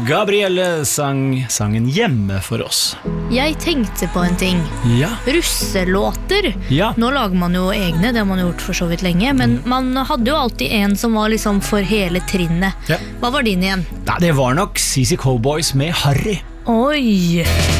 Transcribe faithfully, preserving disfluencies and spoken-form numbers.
Gabrielle sang sangen Hjemme for oss. Jeg tenkte på en ting. Ja. Russelåter. Ja. Nå lager man jo egne, det har man gjort for så vidt lenge, men man hadde jo alltid en som var liksom for hele trinnet. Ja. Hva var din igjen? Nei, det var nok C C Cowboys med Harry. Oi!